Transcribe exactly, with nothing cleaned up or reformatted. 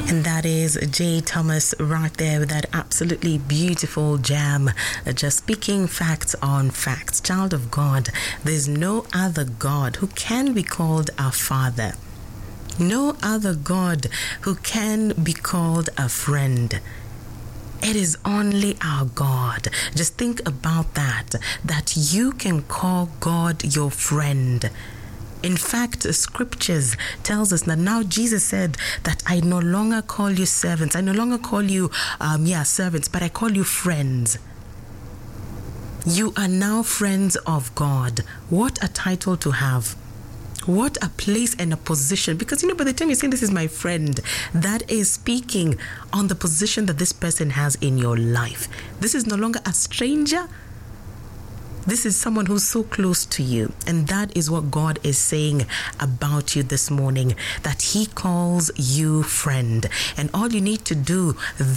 And that is Jay Thomas right there with that absolutely beautiful jam, uh, just speaking facts on facts. Child of God, there's no other God who can be called our Father. No other God who can be called a friend. It is only our God. Just think about that, that you can call God your friend. In fact, scriptures tells us that now Jesus said that I no longer call you servants. I no longer call you, um, yeah, servants, but I call you friends. You are now friends of God. What a title to have. What a place and a position. Because, you know, by the time you're saying this is my friend, that is speaking on the position that this person has in your life. This is no longer a stranger. This is someone who's so close to you. And that is what God is saying about you this morning, that He calls you friend. And all you need to do